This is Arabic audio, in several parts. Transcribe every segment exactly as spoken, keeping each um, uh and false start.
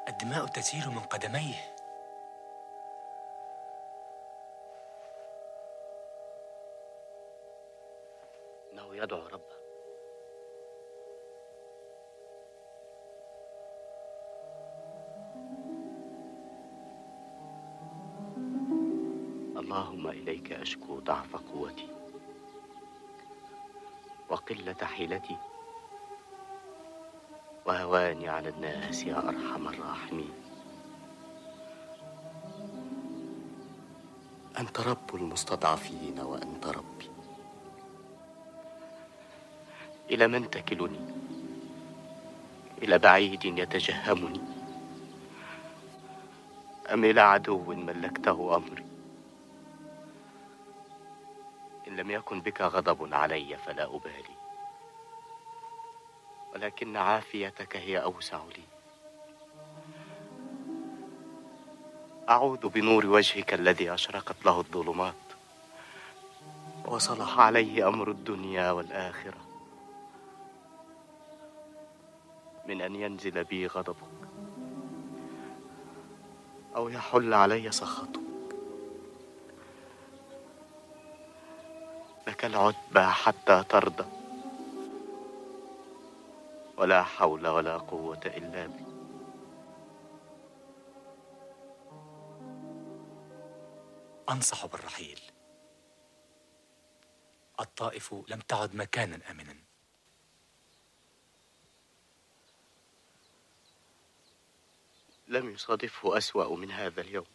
الدماء تسيل من قدميه. إنه يدعو ربه. اللهم إليك أشكو ضعف قوتي وقلة حيلتي وهواني على الناس يا أرحم الراحمين. أنت رب المستضعفين وأنت ربي. إلى من تكلني؟ إلى بعيد يتجهمني أم إلى عدو ملكته أمري؟ إن لم يكن بك غضب علي فلا أبالي، ولكن عافيتك هي أوسع لي. أعوذ بنور وجهك الذي أشرقت له الظلمات وصلح عليه أمر الدنيا والآخرة من أن ينزل بي غضبك أو يحل علي سخطك. لك العتبى حتى ترضى، ولا حول ولا قوة إلا بك. أنصح بالرحيل. الطائف لم تعد مكانا آمنا. لم يصادفه أسوأ من هذا اليوم.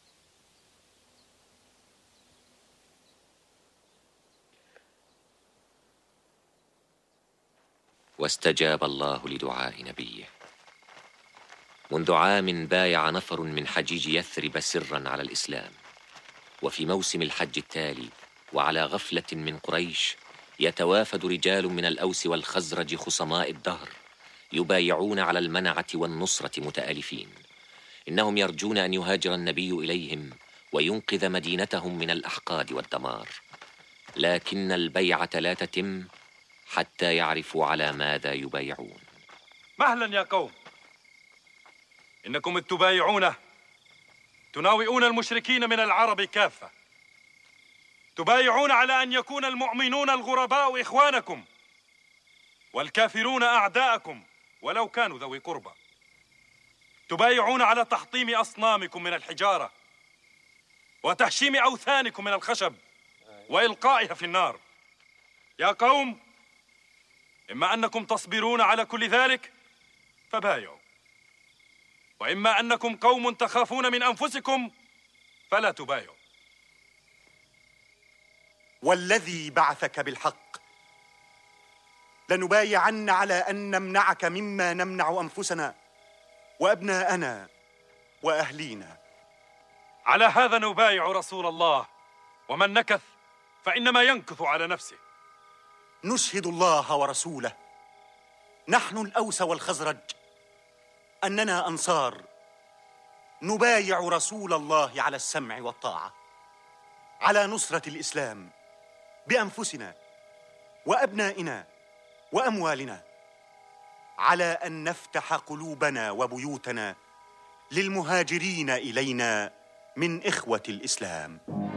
واستجاب الله لدعاء نبيه. منذ عام بايع نفر من حجيج يثرب سرا على الإسلام، وفي موسم الحج التالي وعلى غفلة من قريش يتوافد رجال من الأوس والخزرج خصماء الدهر يبايعون على المنعة والنصرة متآلفين. إنهم يرجون أن يهاجر النبي إليهم وينقذ مدينتهم من الأحقاد والدمار، لكن البيعة لا تتم حتى يعرفوا على ماذا يبايعون. مهلا يا قوم، إنكم إذ تبايعون تناوئون المشركين من العرب كافة، تبايعون على أن يكون المؤمنون الغرباء إخوانكم والكافرون أعداءكم ولو كانوا ذوي قربى، تبايعون على تحطيم أصنامكم من الحجارة وتهشيم أوثانكم من الخشب وإلقائها في النار. يا قوم، إما أنكم تصبرون على كل ذلك فبايعوا، وإما أنكم قوم تخافون من أنفسكم فلا تبايعوا. والذي بعثك بالحق لنبايعن على أن نمنعك مما نمنع أنفسنا وأبناءنا وأهلينا. على هذا نبايع رسول الله، ومن نكث فإنما ينكث على نفسه. نشهد الله ورسوله، نحن الأوس والخزرج، أننا أنصار نبايع رسول الله على السمع والطاعة، على نصرة الإسلام بأنفسنا وأبنائنا وأموالنا، على أن نفتح قلوبنا وبيوتنا للمهاجرين إلينا من إخوة الإسلام.